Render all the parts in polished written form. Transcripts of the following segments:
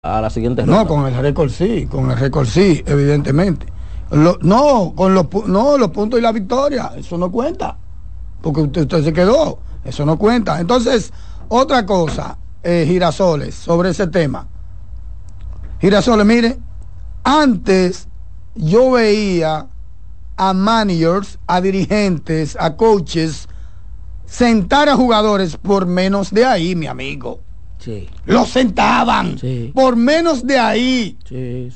a la siguiente ronda. No, con el récord sí, evidentemente. Los puntos y la victoria, eso no cuenta, porque usted se quedó, eso no cuenta. Entonces, otra cosa, Girasoles, sobre ese tema. Girasoles, mire, antes yo veía a managers, a dirigentes, a coaches, sentar a jugadores por menos de ahí, mi amigo. Sí. Los sentaban por menos de ahí. Sí.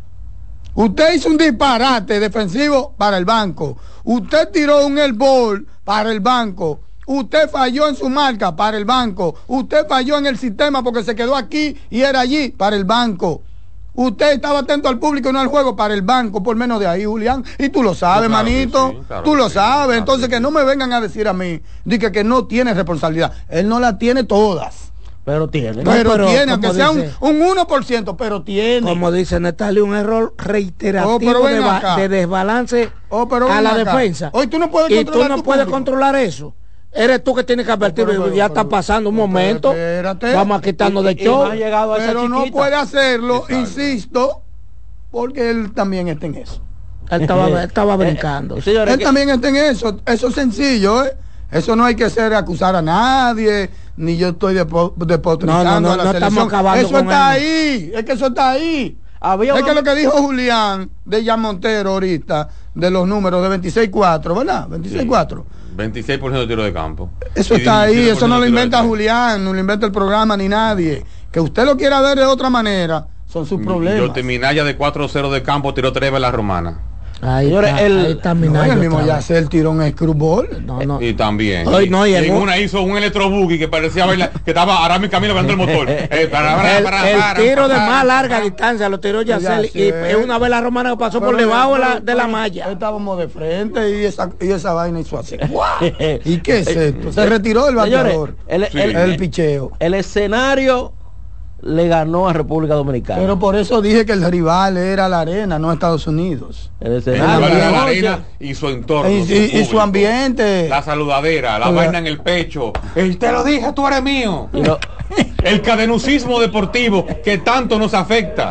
Usted hizo un disparate defensivo para el banco. Usted tiró un airball para el banco. Usted falló en su marca para el banco. Usted falló en el sistema porque se quedó aquí y era allí para el banco. Usted estaba atento al público y no al juego para el banco, por menos de ahí, Julián. Y tú lo sabes, claro, manito. Sí, claro, tú lo sabes. Claro, entonces, que no me vengan a decir a mí que no tiene responsabilidad. Él no la tiene todas. Pero tiene. Pero tiene, aunque sea un 1%, pero tiene. Como dice Natalia, un error reiterativo de desbalance a la defensa. Hoy tú no puedes controlar. Y tú no puedes controlar eso. Eres tú que tienes que advertirlo. Ya está pasando un momento. Espérate. Vamos a quitarnos de show. Pero no puede hacerlo, insisto, porque él también está en eso. Él estaba brincando. Él también está en eso. Eso es sencillo, ¿eh? Eso no hay que acusar a nadie, ni yo estoy despotricando a la selección. Eso está ahí, es que eso está ahí. Es que lo que dijo Julián de Jan Montero ahorita, de los números de 26-4, ¿verdad? 26-4. 26% de tiro de campo. Eso está ahí, eso no lo inventa Julián, no lo inventa el programa ni nadie. Que usted lo quiera ver de otra manera, son sus problemas. Yo Minaya de 4-0 de campo tiró 3 veces la romana. Señores, el mismo ya se el tiró en screwball. Y también. Y en una hizo un electrobuggy que parecía bailar, que estaba Aramis Camilo ganando el motor. El tiro de más larga distancia lo tiró Yacel. Y una vez la romana pasó por debajo de la malla. Estábamos de frente y esa vaina hizo así. ¿Y qué es esto? Se retiró el bateador. El picheo. El escenario le ganó a República Dominicana. Pero por eso dije que el rival era la arena, no Estados Unidos. La arena y su entorno. Y su ambiente. La saludadera, la vaina en el pecho. Te lo dije, tú eres mío. El cadenucismo deportivo que tanto nos afecta.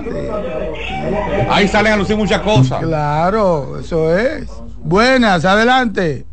Ahí salen a lucir muchas cosas. Claro, eso es. Buenas, adelante.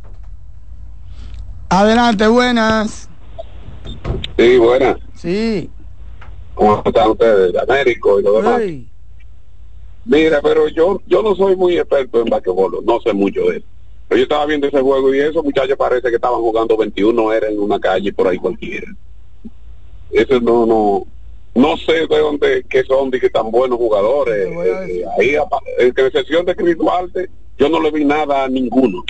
Adelante, buenas. Sí, buenas. Sí. ¿Cómo están ustedes? Américo y lo demás. Hey. Mira, pero yo no soy muy experto en basquetbol, no sé mucho de eso. Pero yo estaba viendo ese juego y esos muchachos parece que estaban jugando 21, era en una calle por ahí cualquiera. Eso no sé de dónde que son, de que tan buenos jugadores. Ahí, en excepción de Chris Duarte, yo no le vi nada a ninguno.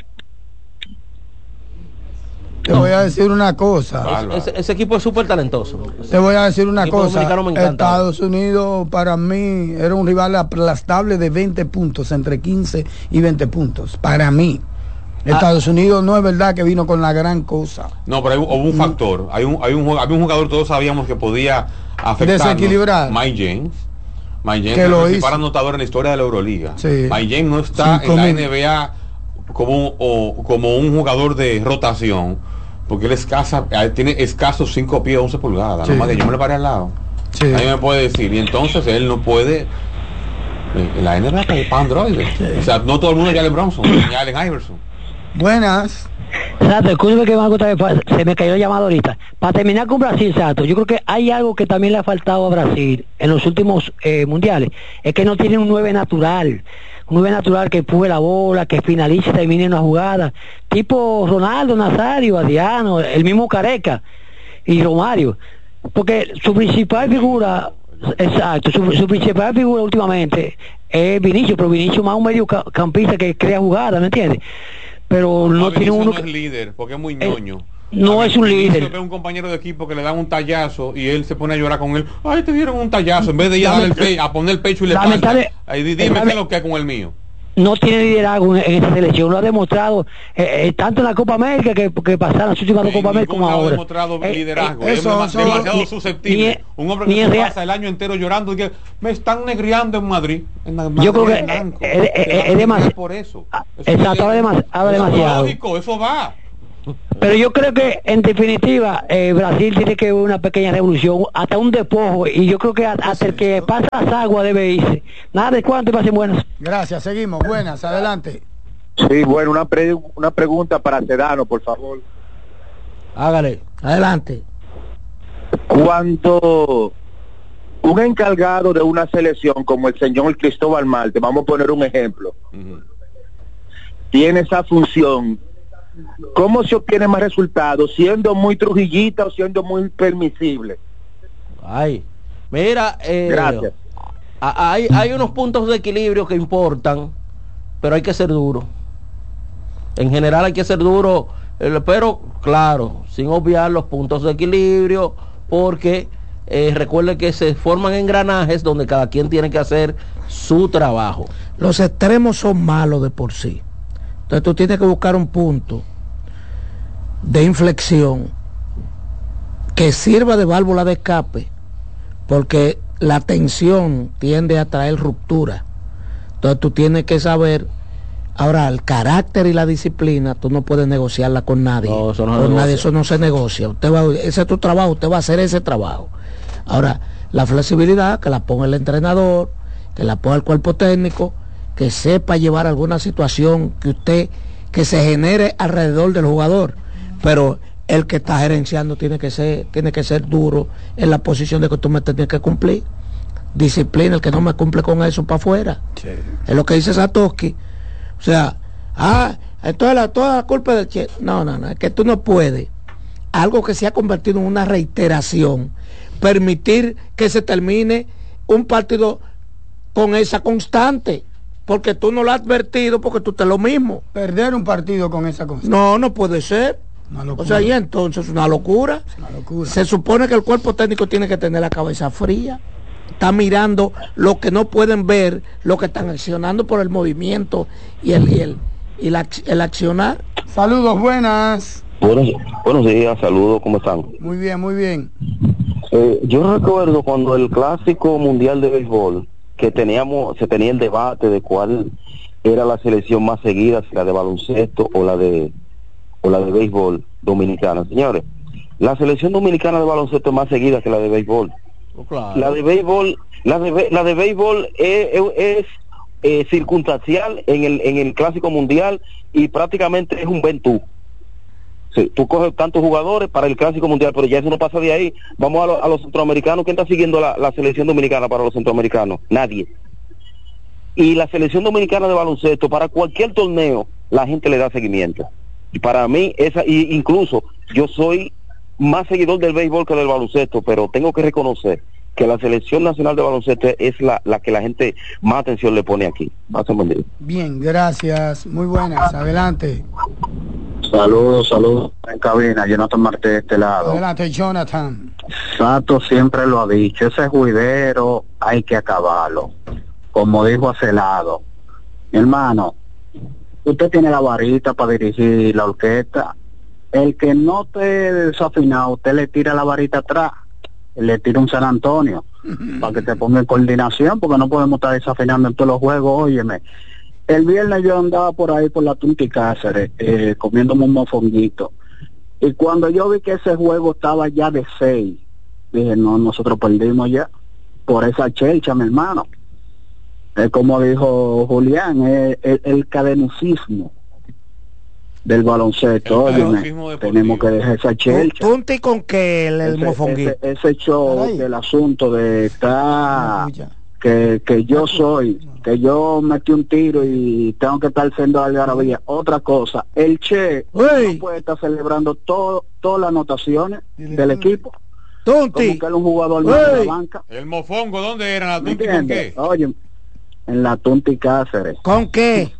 Te voy a decir una cosa. Ese equipo es súper talentoso. Te voy a decir una cosa. Estados Unidos para mí era un rival aplastable de 20 puntos, entre 15 y 20 puntos. Para mí. Estados Unidos no es verdad que vino con la gran cosa. No, pero hubo un factor. Había un jugador, todos sabíamos que podía afectar. Desequilibrar. Mike James que es el hizo. principal anotador en la historia de la Euroliga. Sí. Mike James no está en la NBA como un jugador de rotación, porque él tiene escasos 5 pies 11 pulgadas, sí. Nomás que yo me le paré al lado. Sí. Ahí me puede decir, y entonces él no puede. La NBA es para androides. Sí. O sea, no todo el mundo es Jalen Bronson, ni Allen Iverson. Buenas. Sato, escúchame que se me cayó el llamado ahorita. Para terminar con Brasil, Sato, yo creo que hay algo que también le ha faltado a Brasil en los últimos mundiales, es que no tiene un 9 natural. Un 9 natural que empuje la bola, que finalice y termine una jugada. Tipo Ronaldo, Nazario, Adriano, el mismo Careca y Romario. Porque su principal figura, su principal figura últimamente es Vinicius, pero Vinicius más un mediocampista que crea jugadas, ¿me entiendes? Pero no tiene uno. No es líder, porque es muy ñoño. No es un líder. Ve un compañero de equipo que le dan un tallazo y él se pone a llorar con él. Ay, te dieron un tallazo. En vez de ir a poner el pecho y le pasa. Ahí dime qué es lo que es con el mío. No tiene liderazgo en esta selección, lo ha demostrado tanto en la Copa América que pasaron las últimas dos Copa América como ahora. Ha demostrado liderazgo, es demasiado susceptible. Un hombre que se pasa el año entero llorando y que me están negriando en Madrid. Yo creo que es demasiado. Por eso. Exacto, habla demasiado. Lógico, eso va. Pero yo creo que en definitiva Brasil tiene que ver una pequeña revolución, hasta un despojo, y yo creo que hasta el que pasa las aguas debe irse. Nada de cuánto y pasen buenas. Gracias, seguimos, buenas, adelante. Sí, bueno, una pregunta para Sedano, por favor. Hágale, adelante. Cuando un encargado de una selección como el señor Cristóbal Marte, vamos a poner un ejemplo, tiene esa función, ¿cómo se obtiene más resultados? ¿Siendo muy trujillita o siendo muy permisible? Ay, mira, gracias. Hay unos puntos de equilibrio que importan, pero hay que ser duro. En general hay que ser duro, pero claro, sin obviar los puntos de equilibrio, porque recuerde que se forman engranajes donde cada quien tiene que hacer su trabajo. Los extremos son malos de por sí. Entonces tú tienes que buscar un punto de inflexión que sirva de válvula de escape, porque la tensión tiende a traer ruptura. Entonces tú tienes que saber. Ahora, el carácter y la disciplina, tú no puedes negociarla con nadie. No, eso no con nadie, eso no se negocia. Ese es tu trabajo, usted va a hacer ese trabajo. Ahora, la flexibilidad, que la ponga el entrenador, que la ponga el cuerpo técnico, que sepa llevar alguna situación que se genere alrededor del jugador. Pero el que está gerenciando tiene que ser duro en la posición de que tú me tienes que cumplir. Disciplina, el que no me cumple con eso para afuera. Sí. Es lo que dice Satoshi. O sea, entonces toda la culpa del Che. No, es que tú no puedes, algo que se ha convertido en una reiteración, permitir que se termine un partido con esa constante, porque tú no lo has advertido, porque tú te lo mismo. Perder un partido con esa constante. No puede ser. O sea, y entonces es una locura. Se supone que el cuerpo técnico tiene que tener la cabeza fría. Está mirando lo que no pueden ver, lo que están accionando por el movimiento y el accionar. Saludos, buenas. Buenos días, saludos, ¿cómo están? Muy bien, muy bien. Yo recuerdo cuando el Clásico Mundial de Béisbol, que se tenía el debate de cuál era la selección más seguida, si la de baloncesto o la de béisbol dominicana. Señores, la selección dominicana de baloncesto es más seguida que la de béisbol. Claro. La de béisbol es circunstancial en el Clásico Mundial y prácticamente es un ventú. Sí, tú coges tantos jugadores para el Clásico Mundial, pero ya eso no pasa de ahí. Vamos a los centroamericanos. ¿Quién está siguiendo la selección dominicana para los centroamericanos? Nadie. Y la selección dominicana de baloncesto, para cualquier torneo, la gente le da seguimiento. Y para mí, incluso yo soy más seguidor del béisbol que del baloncesto, pero tengo que reconocer que la selección nacional de baloncesto es la que la gente más atención le pone aquí. Bien, gracias, muy buenas, adelante. Saludos en cabina, Jonathan Marte de este lado. Adelante, Jonathan. Sato siempre lo ha dicho, ese juidero hay que acabarlo, como dijo hace lado. Mi hermano, usted tiene la varita para dirigir la orquesta. El que no esté desafinado, usted le tira la varita atrás, le tira un San Antonio, para que te ponga en coordinación, porque no podemos estar desafinando en todos los juegos. Óyeme, el viernes yo andaba por ahí por la Tunti Cáceres, comiéndome un mofonguito, y cuando yo vi que ese juego estaba ya de 6, dije, no, nosotros perdimos ya, por esa chelcha, mi hermano. Es como dijo Julián, el cadenucismo del baloncesto. Tenemos que dejar esa chelcha. Tunti con que el mofonguito. Ese show del asunto de estar que yo metí un tiro y tengo que estar siendo algarabía. Otra cosa, el Che no puede estar celebrando todas las anotaciones del equipo. Tunti. Como que era un jugador más de la banca. El mofongo, ¿dónde era? ¿La Tunti con qué? Oye, en la Tunti Cáceres. ¿Con qué?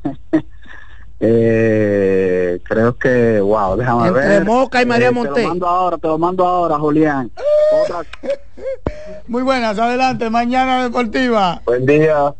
Creo que, wow, déjame ver. Entre Moca y María Monte. Te lo mando ahora, Julián. Muy buenas, adelante, Mañana Deportiva. Buen día.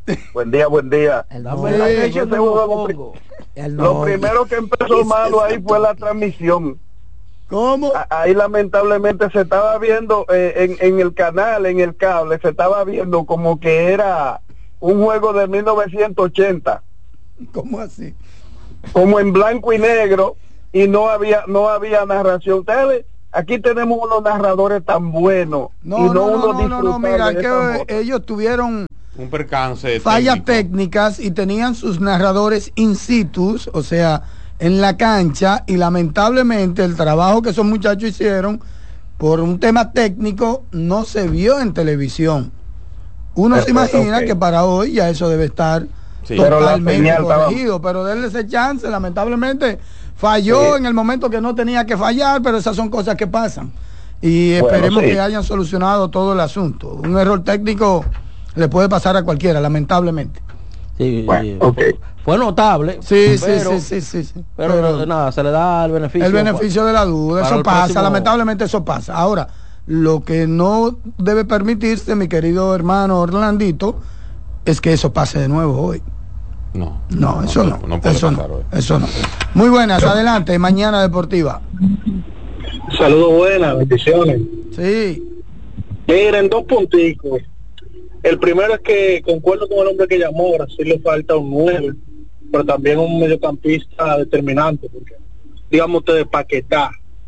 Lo primero que empezó malo ahí fue la transmisión. ¿Cómo? Ahí lamentablemente se estaba viendo en el canal, en el cable, se estaba viendo como que era un juego de 1980. ¿Cómo así? Como en blanco y negro, y no había narración. Ustedes, aquí tenemos unos narradores tan buenos no, mira, que ellos tuvieron un percance fallas técnicas y tenían sus narradores in situ, o sea, en la cancha, y lamentablemente el trabajo que esos muchachos hicieron por un tema técnico no se vio en televisión. Uno se imagina que para hoy ya eso debe estar totalmente corregido, pero denle ese chance. Lamentablemente falló en el momento que no tenía que fallar, pero esas son cosas que pasan y esperemos que hayan solucionado todo el asunto. Un error técnico le puede pasar a cualquiera, lamentablemente. Fue notable. Sí. Pero nada, se le da el beneficio de la duda. Eso pasa, lamentablemente eso pasa. Ahora, lo que no debe permitirse, mi querido hermano Orlandito, es que eso pase de nuevo hoy. Eso no. Muy buenas, adelante, Mañana Deportiva. Saludos, buenas, bendiciones. Sí. Miren, 2 punticos. El primero es que concuerdo con el hombre que llamó, ahora sí le falta un 9, pero también un mediocampista determinante, porque digamos ustedes Paquetá.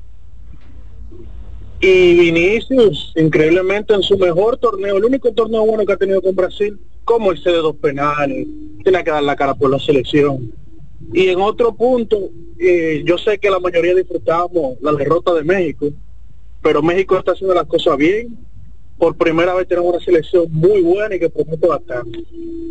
Y Vinicius, increíblemente en su mejor torneo, el único torneo bueno que ha tenido con Brasil, como el de 2 penales, tiene que dar la cara por la selección. Y en otro punto, yo sé que la mayoría disfrutamos la derrota de México, pero México está haciendo las cosas bien. Por primera vez tenemos una selección muy buena y que promete bastante.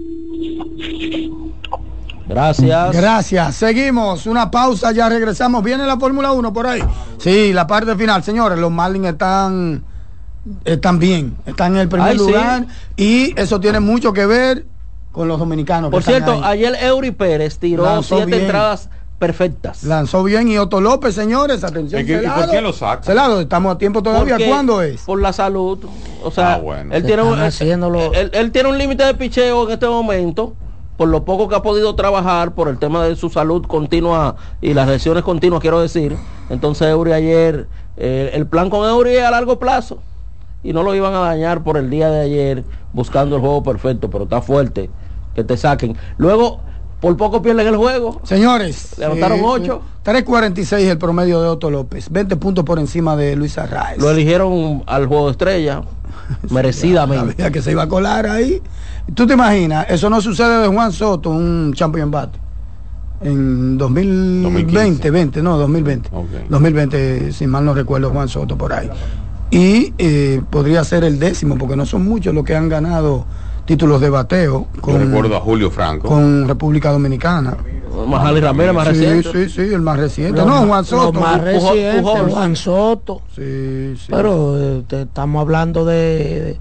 Gracias. Seguimos, una pausa, ya regresamos. Viene la Fórmula 1 por ahí. Sí, la parte final, señores. Los Marlins están bien, están en el primer lugar, y eso tiene mucho que ver con los dominicanos. Por cierto, ayer Eury Pérez tiró 7 entradas perfectas. Lanzó bien, y Otto López, señores, atención. ¿Y por qué lo saca? Celado, estamos a tiempo todavía. ¿Cuándo es? Por la salud. O sea, él tiene un límite de picheo en este momento, por lo poco que ha podido trabajar, por el tema de su salud continua y las lesiones continuas, quiero decir. Entonces Eury ayer, el plan con Eury es a largo plazo, y no lo iban a dañar por el día de ayer buscando el juego perfecto, pero está fuerte que te saquen. Luego, por poco pierden el juego. Señores, levantaron 8. 3.46 el promedio de Otto López, 20 puntos por encima de Luis Arraez. Lo eligieron al juego de estrella, merecidamente. Sabía que se iba a colar ahí. ¿Tú te imaginas? Eso no sucede de Juan Soto, un champion bate. En 2020, 2020. Okay. 2020, si mal no recuerdo, Juan Soto por ahí. Y podría ser el 10º, porque no son muchos los que han ganado títulos de bateo. Yo recuerdo a Julio Franco. Con República Dominicana. Magali Ramírez, más reciente. Sí, el más reciente. Juan Soto. Más reciente, Juan Soto. Sí. Pero estamos hablando de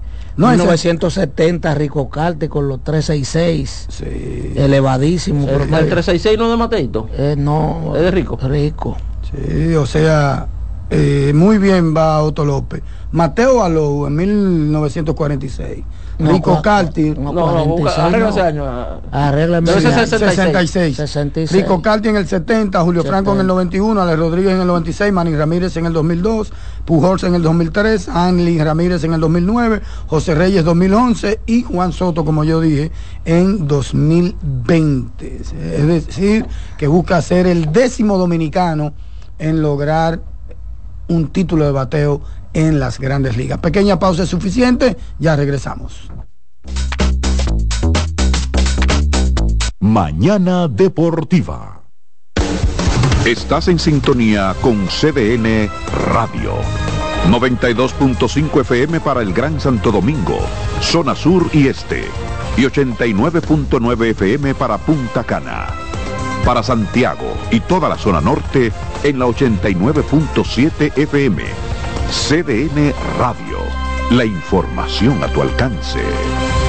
1970, Rico Carte con los 366. Sí. Elevadísimo. ¿El 366 no es de Mateito? No. ¿Es de Rico? Rico. Sí, o sea, muy bien va Otto López. Mateo Alou en 1946. Rico Carti. Arregla ese año. Arregla en 66. Rico Carti en el 70, Julio Franco en el 91, Ale Rodríguez en el 96, Manny Ramírez en el 2002, Pujols en el 2003, Anly Ramírez en el 2009, José Reyes 2011 y Juan Soto, como yo dije, en 2020. Es decir, que busca ser el 10º dominicano en lograr un título de bateo en las Grandes Ligas. Pequeña pausa es suficiente, ya regresamos. Mañana Deportiva. Estás en sintonía con CDN Radio. 92.5 FM para el Gran Santo Domingo, zona sur y este. Y 89.9 FM para Punta Cana. Para Santiago y toda la zona norte en la 89.7 FM. CDN Radio, la información a tu alcance.